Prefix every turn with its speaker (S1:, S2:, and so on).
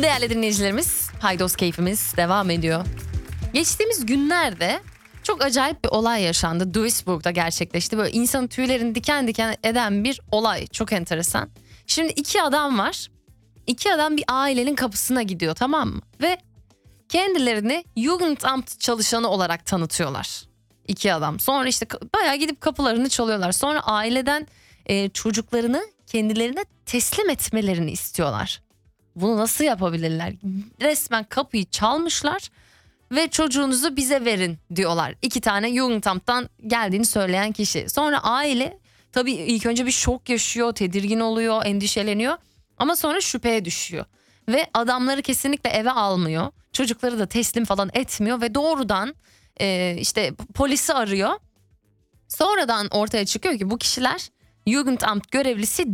S1: Değerli dinleyicilerimiz, paydos keyfimiz devam ediyor. Geçtiğimiz günlerde çok acayip bir olay yaşandı. Duisburg'da gerçekleşti. Böyle insanın tüylerini diken diken eden bir olay. Çok enteresan. Şimdi iki adam var. İki adam bir ailenin kapısına gidiyor, tamam mı? Ve kendilerini Jugendamt çalışanı olarak tanıtıyorlar. İki adam. Sonra işte bayağı gidip kapılarını çalıyorlar. Sonra aileden çocuklarını kendilerine teslim etmelerini istiyorlar. Bunu nasıl yapabilirler? Resmen kapıyı çalmışlar ve çocuğunuzu bize verin diyorlar. İki tane Jugendamt'tan geldiğini söyleyen kişi. Sonra aile tabii ilk önce bir şok yaşıyor, tedirgin oluyor, endişeleniyor. Ama sonra şüpheye düşüyor. Ve adamları kesinlikle eve almıyor. Çocukları da teslim falan etmiyor ve doğrudan işte polisi arıyor. Sonradan ortaya çıkıyor ki bu kişiler Jugendamt görevlisi